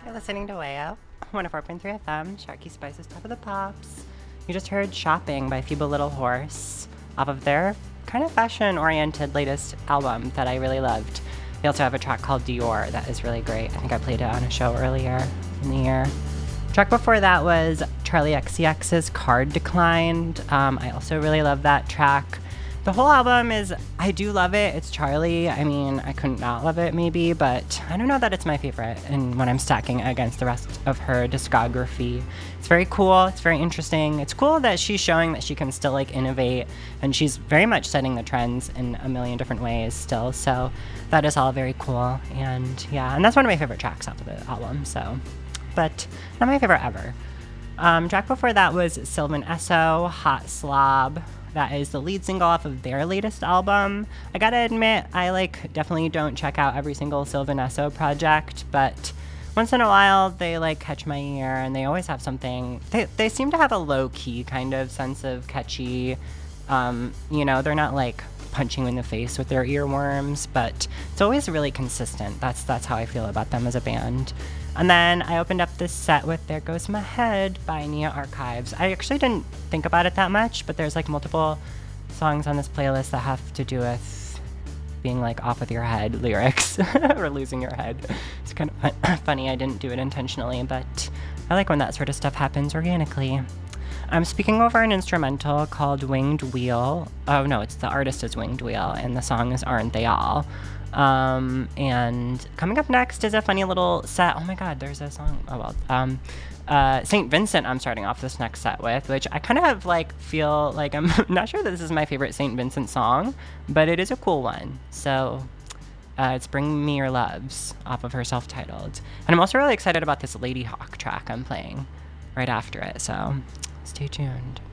You're listening to Wayo, 104.3 FM, Sharky Spice's Top of the Pops. You just heard Shopping by Feeble Little Horse off of their kind of fashion-oriented latest album that I really loved. They also have a track called Dior that is really great. I think I played it on a show earlier in the year. Track before that was Charlie XCX's Card Declined. I also really love that track. The whole album I do love it. It's Charlie. I mean, I couldn't not love it maybe, but I don't know that it's my favorite. And when I'm stacking it against the rest of her discography, it's very cool. It's very interesting. It's cool that she's showing that she can still like innovate, and she's very much setting the trends in a million different ways still. So that is all very cool. And yeah, and that's one of my favorite tracks off of the album. So, but not my favorite ever. Track before that was Sylvan Esso, Hot Slob. That is the lead single off of their latest album. I gotta admit, I definitely don't check out every single Sylvan Esso project, but once in a while they catch my ear, and they always have something. They seem to have a low-key kind of sense of catchy. They're not punching you in the face with their earworms, but it's always really consistent. That's how I feel about them as a band. And then I opened up this set with There Goes My Head by Nia Archives. I actually didn't think about it that much, but there's multiple songs on this playlist that have to do with being off with your head lyrics or losing your head. It's kind of funny. I didn't do it intentionally, but I like when that sort of stuff happens organically. I'm speaking over an instrumental called Winged Wheel. Oh no, the artist is Winged Wheel, and the song is Aren't They All? And coming up next is a funny little set. Oh my god, there's a song. Oh well. St. Vincent I'm starting off this next set with, which I kind of feel like I'm not sure that this is my favorite St. Vincent song, but it is a cool one. So it's Bring Me Your Loves off of her self-titled. And I'm also really excited about this Lady Hawk track I'm playing right after it, so stay tuned.